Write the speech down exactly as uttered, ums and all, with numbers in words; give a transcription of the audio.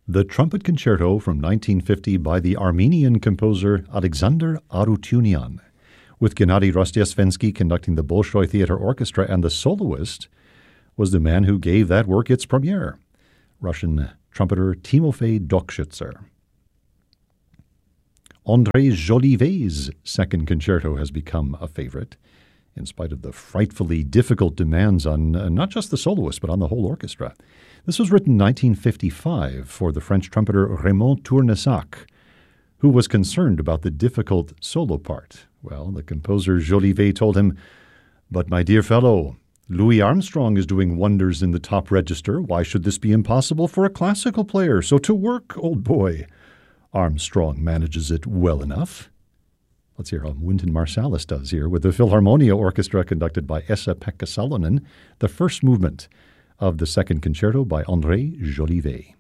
The Trumpet Concerto from nineteen fifty by the Armenian composer Alexander Arutyunian, with Gennady Rostiasvensky conducting the Bolshoi Theater Orchestra, and the soloist was the man who gave that work its premiere, Russian trumpeter Timofey Dokshtser. André Jolivet's Second Concerto has become a favorite, in spite of the frightfully difficult demands on uh, not just the soloist, but on the whole orchestra. This was written in nineteen fifty-five for the French trumpeter Raymond Tournesac, who was concerned about the difficult solo part. Well, the composer Jolivet told him, "But my dear fellow, Louis Armstrong is doing wonders in the top register. Why should this be impossible for a classical player? So to work, old boy. Armstrong manages it well enough." Let's hear how Wynton Marsalis does here with the Philharmonia Orchestra conducted by Esa-Pekka Salonen, the first movement of the Second Concerto by André Jolivet.